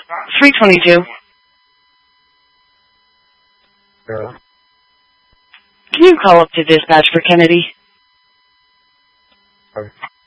322. Yeah. Can you call up to dispatch for Kennedy? Okay.